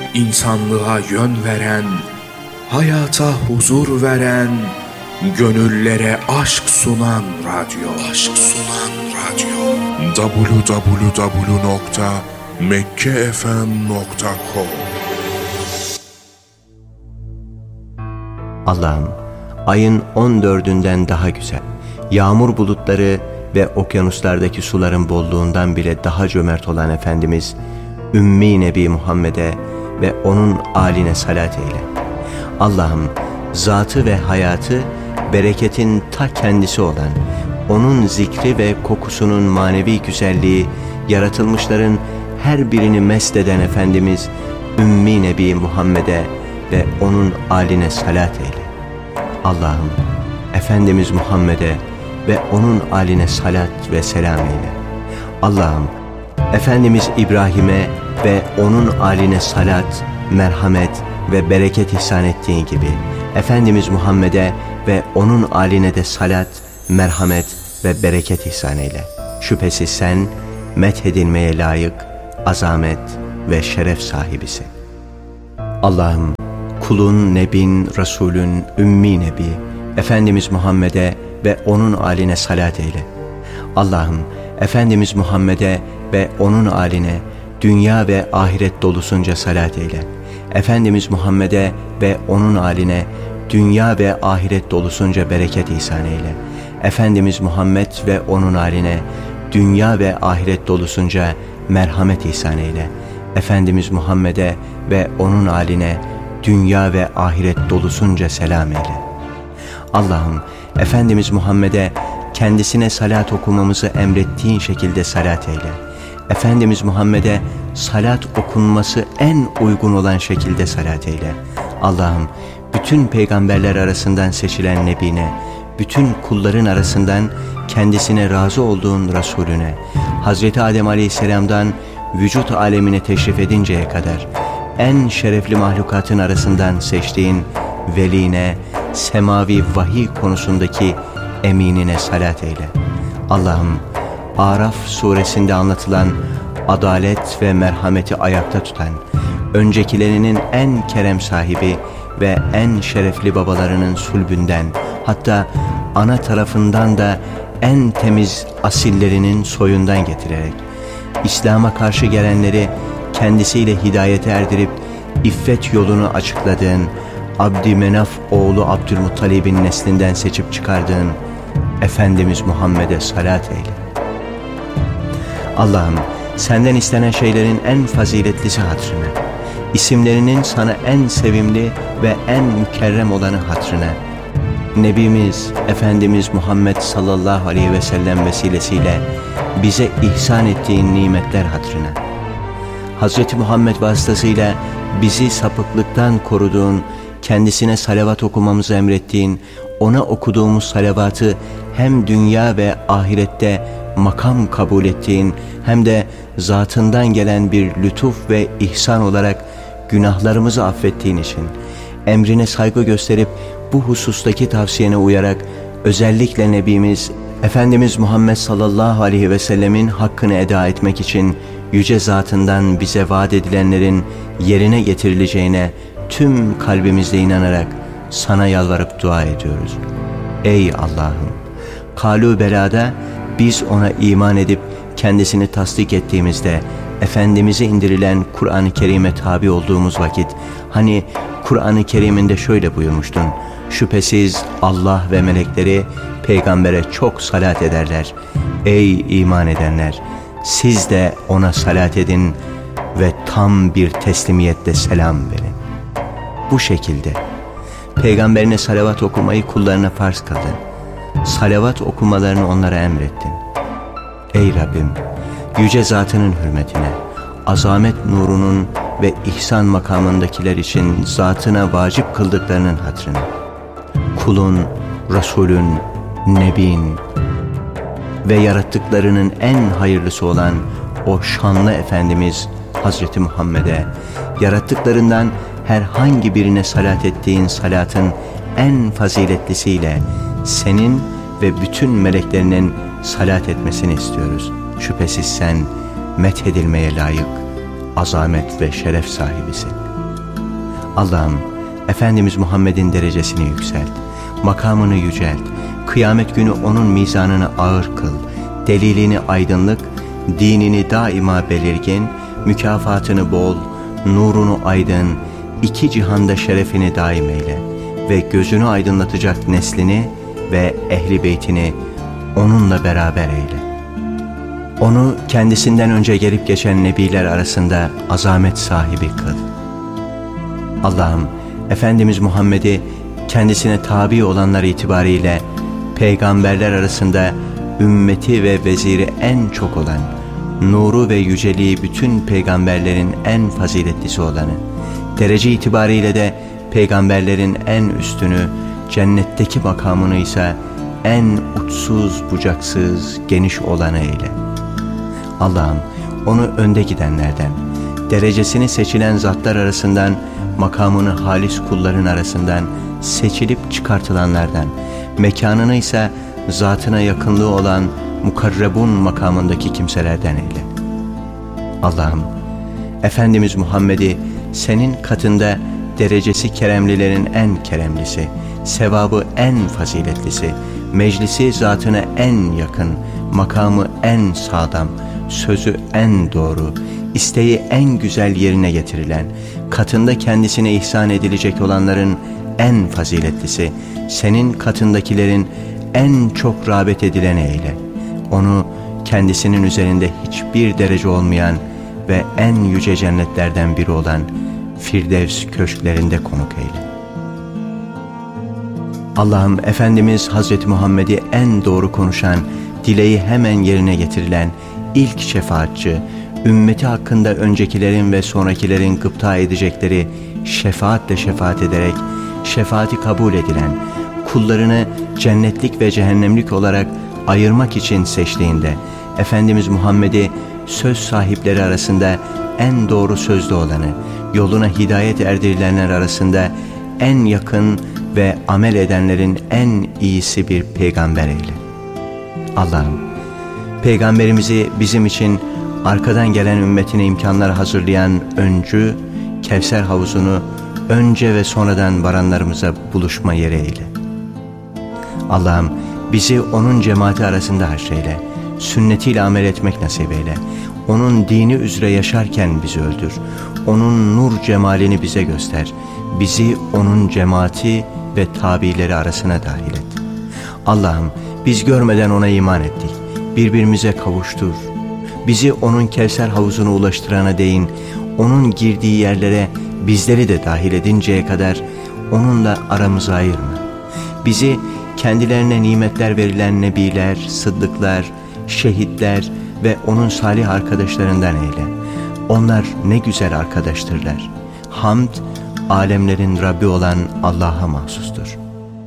insanlığa yön veren, hayata huzur veren, gönüllere aşk sunan radyo. www.mekkefm.com. Allah'ım, ayın 14'ünden daha güzel, yağmur bulutları ve okyanuslardaki suların bolluğundan bile daha cömert olan Efendimiz Ümmi Nebi Muhammed'e ve onun âline salat eyle. Allah'ım, zatı ve hayatı bereketin ta kendisi olan, onun zikri ve kokusunun manevi güzelliği yaratılmışların her birini mest eden Efendimiz Ümmi Nebi Muhammed'e ve onun âline salat eyle. Allah'ım, Efendimiz Muhammed'e ve onun âline salat ve selam eyle. Allah'ım, Efendimiz İbrahim'e ve onun âline salat, merhamet ve bereket ihsan ettiğin gibi Efendimiz Muhammed'e ve onun âline de salat, merhamet ve bereket ihsan eyle. Şüphesiz sen methedilmeye layık, azamet ve şeref sahibisin. Allah'ım, kulun, nebin, Resulün, Ümmi Nebi, Efendimiz Muhammed'e ve onun âline salat eyle. Allah'ım, Efendimiz Muhammed'e ve onun âline dünya ve ahiret dolusunca salat eyle. Efendimiz Muhammed'e ve onun âline dünya ve ahiret dolusunca bereket ihsan eyle. Efendimiz Muhammed ve onun âline dünya ve ahiret dolusunca merhamet ihsan eyle. Efendimiz Muhammed'e ve onun âline dünya ve ahiret dolusunca selam eyle. Allah'ım, Efendimiz Muhammed'e kendisine salat okumamızı emrettiğin şekilde salat eyle. Efendimiz Muhammed'e salat okunması en uygun olan şekilde salat eyle. Allah'ım, bütün peygamberler arasından seçilen Nebine, bütün kulların arasından kendisine razı olduğun Resulüne, Hazreti Adem Aleyhisselam'dan vücut alemine teşrif edinceye kadar en şerefli mahlukatın arasından seçtiğin veline, semavi vahiy konusundaki eminine salat eyle. Allah'ım, Araf suresinde anlatılan adalet ve merhameti ayakta tutan, öncekilerinin en kerem sahibi ve en şerefli babalarının sulbünden, hatta ana tarafından da en temiz asillerinin soyundan getirerek, İslam'a karşı gelenleri kendisiyle hidayete erdirip iffet yolunu açıkladığın, Abdümenaf oğlu Abdülmuttalib'in neslinden seçip çıkardığın Efendimiz Muhammed'e salat eyle. Allah'ım, senden istenen şeylerin en faziletlisi hatırına, isimlerinin sana en sevimli ve en mükerrem olanı hatırına, Nebimiz Efendimiz Muhammed sallallahu aleyhi ve sellem vesilesiyle bize ihsan ettiğin nimetler hatırına, Hz. Muhammed vasıtasıyla bizi sapıklıktan koruduğun, kendisine salavat okumamızı emrettiğin, ona okuduğumuz salavatı hem dünya ve ahirette makam kabul ettiğin, hem de zatından gelen bir lütuf ve ihsan olarak günahlarımızı affettiğin için, emrine saygı gösterip bu husustaki tavsiyene uyarak özellikle Nebimiz Efendimiz Muhammed sallallahu aleyhi ve sellemin hakkını eda etmek için yüce zatından bize vaat edilenlerin yerine getirileceğine tüm kalbimizle inanarak sana yalvarıp dua ediyoruz. Ey Allah'ım, Kalû belada biz ona iman edip kendisini tasdik ettiğimizde Efendimiz'e indirilen Kur'an-ı Kerim'e tabi olduğumuz vakit, hani Kur'an-ı Kerim'inde şöyle buyurmuştun: şüphesiz Allah ve melekleri peygambere çok salat ederler. Ey iman edenler, siz de ona salat edin ve tam bir teslimiyette selam verin. Bu şekilde peygamberine salavat okumayı kullarına farz kıldın. Salavat okumalarını onlara emrettin. Ey Rabbim, yüce zatının hürmetine, azamet nurunun ve ihsan makamındakiler için zatına vacip kıldıklarının hatırına, kulun, Resulün, Nebin ve yarattıklarının en hayırlısı olan o şanlı Efendimiz Hazreti Muhammed'e, yarattıklarından herhangi birine salat ettiğin salatın en faziletlisiyle senin ve bütün meleklerinin salat etmesini istiyoruz. Şüphesiz sen methedilmeye layık, azamet ve şeref sahibisin. Allah'ım, Efendimiz Muhammed'in derecesini yükselt, makamını yücelt, kıyamet günü onun mizanını ağır kıl, delilini aydınlık, dinini daima belirgin, mükafatını bol, nurunu aydın, iki cihanda şerefini daim eyle ve gözünü aydınlatacak neslini ve ehli beytini onunla beraber eyle. Onu kendisinden önce gelip geçen nebiler arasında azamet sahibi kıl. Allah'ım, Efendimiz Muhammed'i kendisine tabi olanlar itibariyle peygamberler arasında ümmeti ve veziri en çok olan, nuru ve yüceliği bütün peygamberlerin en faziletlisi olanı, derece itibariyle de peygamberlerin en üstünü, cennetteki makamını ise en uçsuz bucaksız geniş olanı eyle. Allah'ım, onu önde gidenlerden, derecesini seçilen zatlar arasından, makamını halis kulların arasından seçilip çıkartılanlardan, mekanını ise zatına yakınlığı olan mukarrebun makamındaki kimselerden eyle. Allah'ım, Efendimiz Muhammed'i senin katında derecesi keremlilerin en keremlisi, sevabı en faziletlisi, meclisi zatına en yakın, makamı en sağlam, sözü en doğru, isteği en güzel yerine getirilen, katında kendisine ihsan edilecek olanların en faziletlisi, senin katındakilerin en çok rağbet edileni eyle. Onu kendisinin üzerinde hiçbir derece olmayan ve en yüce cennetlerden biri olan Firdevs köşklerinde konuk eyle. Allah'ım, Efendimiz Hazreti Muhammed'i en doğru konuşan, dileği hemen yerine getirilen ilk şefaatçi, ümmeti hakkında öncekilerin ve sonrakilerin gıpta edecekleri şefaatle şefaat ederek şefaati kabul edilen, kullarını cennetlik ve cehennemlik olarak ayırmak için seçtiğinde Efendimiz Muhammed'i söz sahipleri arasında en doğru sözlü olanı, yoluna hidayet erdirilenler arasında en yakın ve amel edenlerin en iyisi bir peygamber eyle. Allah'ım, peygamberimizi bizim için arkadan gelen ümmetine imkanlar hazırlayan öncü, Kevser havuzunu önce ve sonradan varanlarımıza buluşma yeri eyle. Allah'ım, bizi onun cemaati arasında haşreyle, sünnetiyle amel etmek nasip eyle. Onun dini üzere yaşarken bizi öldür. Onun nur cemalini bize göster. Bizi onun cemaati ve tabileri arasına dahil et. Allah'ım, biz görmeden ona iman ettik. Birbirimize kavuştur. Bizi onun Kevser havuzuna ulaştırana değin, onun girdiği yerlere bizleri de dahil edinceye kadar onunla aramızı ayırma. Bizi kendilerine nimetler verilen nebiler, sıddıklar, şehitler ve onun salih arkadaşlarından eyle. Onlar ne güzel arkadaştırlar. Hamd, alemlerin Rabbi olan Allah'a mahsustur.